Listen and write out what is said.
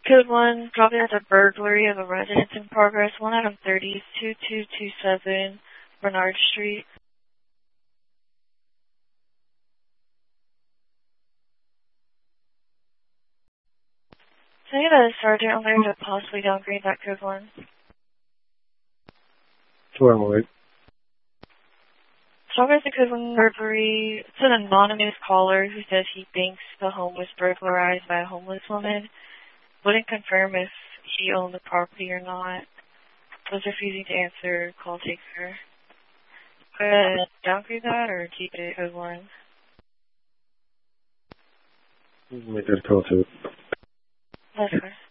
Code 1, probably has a burglary of a residence in progress. 1 item 30, 2227 Bernard Street. So you have a sergeant on there to possibly downgrade that Code 1. Sure, I'm awake. Strong as the Code 1 burglary. It's an anonymous caller who says he thinks the home was burglarized by a homeless woman. Wouldn't confirm if he owned the property or not. Was refusing to answer call taker. Downgrade that or keep it at Code 1? Make that call to it. That's fine.